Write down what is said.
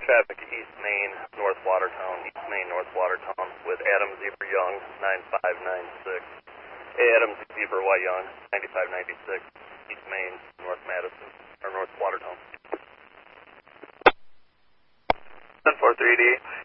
traffic East Main, North Watertown, East Main, North Watertown, with Adam Zebra Young, 9596. Adam Zebra Y Young, 9596, East Main, North Madison, or North Watertown. 10-4-3D.